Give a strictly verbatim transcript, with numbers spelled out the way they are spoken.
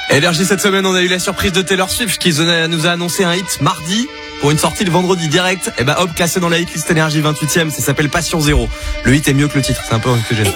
Énergie, cette semaine, on a eu la surprise de Taylor Swift qui nous a annoncé un hit mardi pour une sortie le vendredi direct. Et bah hop, classé dans la hitlist Énergie vingt-huitième, ça s'appelle Passion Zéro. Le hit est mieux que le titre, c'est un peu anxiogène.